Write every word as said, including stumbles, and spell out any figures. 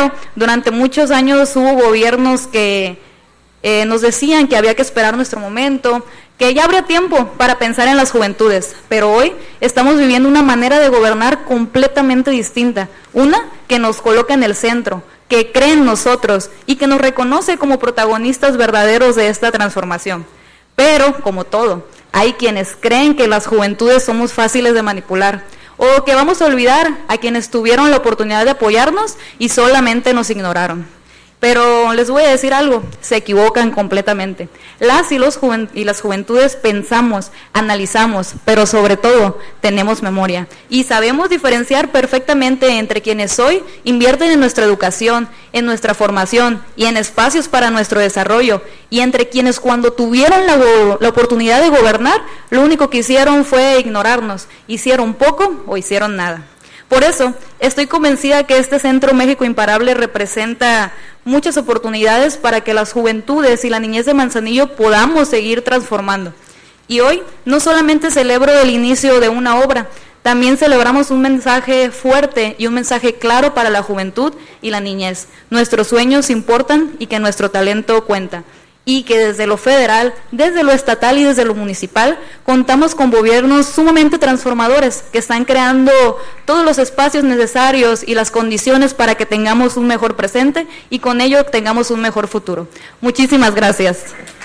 Pero durante muchos años hubo gobiernos que eh, nos decían que había que esperar nuestro momento, que ya habría tiempo para pensar en las juventudes, pero hoy estamos viviendo una manera de gobernar completamente distinta, una que nos coloca en el centro, que cree en nosotros y que nos reconoce como protagonistas verdaderos de esta transformación. Pero, como todo, hay quienes creen que las juventudes somos fáciles de manipular, o que vamos a olvidar a quienes tuvieron la oportunidad de apoyarnos y solamente nos ignoraron. Pero les voy a decir algo, se equivocan completamente. Las y, los juven- y las juventudes pensamos, analizamos, pero sobre todo tenemos memoria. Y sabemos diferenciar perfectamente entre quienes hoy invierten en nuestra educación, en nuestra formación y en espacios para nuestro desarrollo, y entre quienes cuando tuvieron la, go- la oportunidad de gobernar, lo único que hicieron fue ignorarnos, hicieron poco o hicieron nada. Por eso, estoy convencida que este Centro México Imparable representa muchas oportunidades para que las juventudes y la niñez de Manzanillo podamos seguir transformando. Y hoy no solamente celebro el inicio de una obra, también celebramos un mensaje fuerte y un mensaje claro para la juventud y la niñez. Nuestros sueños importan y que nuestro talento cuenta. Y que desde lo federal, desde lo estatal y desde lo municipal, contamos con gobiernos sumamente transformadores que están creando todos los espacios necesarios y las condiciones para que tengamos un mejor presente y con ello tengamos un mejor futuro. Muchísimas gracias.